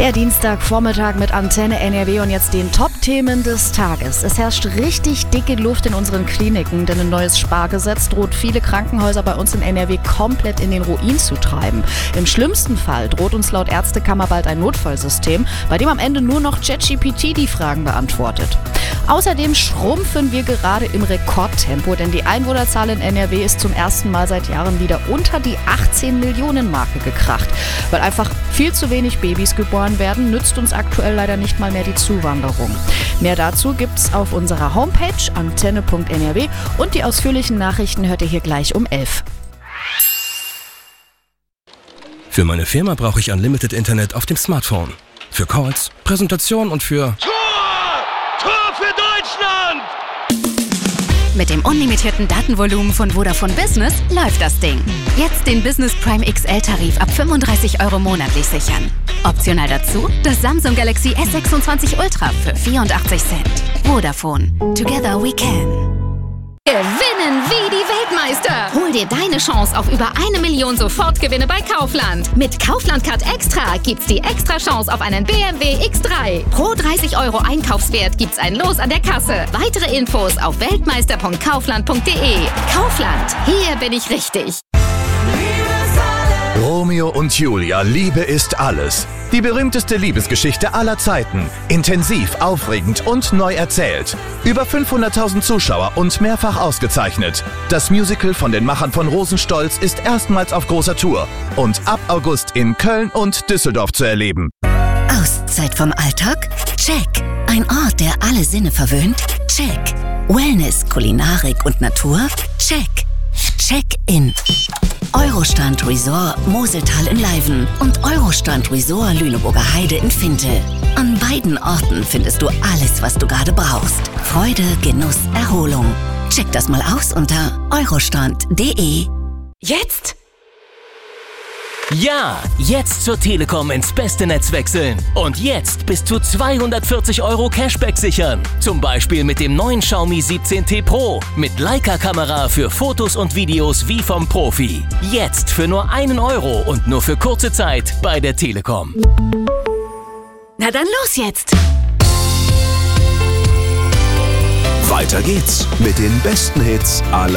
Der Dienstagvormittag mit Antenne NRW und jetzt den Top-Themen des Tages. Es herrscht richtig dicke Luft in unseren Kliniken, denn ein neues Spargesetz droht viele Krankenhäuser bei uns in NRW komplett in den Ruin zu treiben. Im schlimmsten Fall droht uns laut Ärztekammer bald ein Notfallsystem, bei dem am Ende nur noch ChatGPT die Fragen beantwortet. Außerdem schrumpfen wir gerade im Rekordtempo, denn die Einwohnerzahl in NRW ist zum ersten Mal seit Jahren wieder unter die 18-Millionen-Marke gekracht. Weil einfach viel zu wenig Babys geboren werden, nützt uns aktuell leider nicht mal mehr die Zuwanderung. Mehr dazu gibt's auf unserer Homepage antenne.nrw und die ausführlichen Nachrichten hört ihr hier gleich um 11. Für meine Firma brauche ich Unlimited Internet auf dem Smartphone. Für Calls, Präsentation und für... Tor für Deutschland! Mit dem unlimitierten Datenvolumen von Vodafone Business läuft das Ding. Jetzt den Business Prime XL-Tarif ab 35 € monatlich sichern. Optional dazu das Samsung Galaxy S26 Ultra für 84 Cent. Vodafone. Together we can. Gewinnen wie die Weltmeister! Hol dir deine Chance auf über 1 Million Sofortgewinne bei Kaufland. Mit Kaufland Card Extra gibt's die extra Chance auf einen BMW X3. Pro 30 € Einkaufswert gibt's ein Los an der Kasse. Weitere Infos auf weltmeister.kaufland.de. Kaufland, hier bin ich richtig. Romeo und Julia, Liebe ist alles. Die berühmteste Liebesgeschichte aller Zeiten. Intensiv, aufregend und neu erzählt. Über 500.000 Zuschauer und mehrfach ausgezeichnet. Das Musical von den Machern von Rosenstolz ist erstmals auf großer Tour und ab August in Köln und Düsseldorf zu erleben. Auszeit vom Alltag? Check. Ein Ort, der alle Sinne verwöhnt? Check. Wellness, Kulinarik und Natur? Check. Check-in. Eurostrand Resort Moseltal in Leiven und Eurostrand Resort Lüneburger Heide in Fintel. An beiden Orten findest du alles, was du gerade brauchst. Freude, Genuss, Erholung. Check das mal aus unter eurostrand.de. Jetzt? Ja, jetzt zur Telekom ins beste Netz wechseln. Und jetzt bis zu 240 € Cashback sichern. Zum Beispiel mit dem neuen Xiaomi 17T Pro. Mit Leica-Kamera für Fotos und Videos wie vom Profi. Jetzt für nur 1 € und nur für kurze Zeit bei der Telekom. Na dann los jetzt! Weiter geht's mit den besten Hits aller